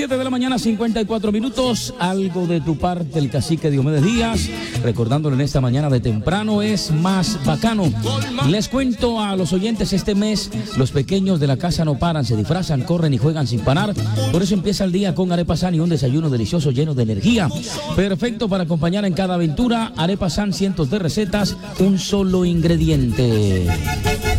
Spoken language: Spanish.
7 de la mañana, 54 minutos. Algo de tu parte, el cacique Diomedes Díaz. Recordándole en esta mañana de temprano, es más bacano. Les cuento a los oyentes, este mes los pequeños de la casa no paran, se disfrazan, corren y juegan sin parar. Por eso empieza el día con Arepa San y un desayuno delicioso lleno de energía. Perfecto para acompañar en cada aventura. Arepa San, cientos de recetas, un solo ingrediente.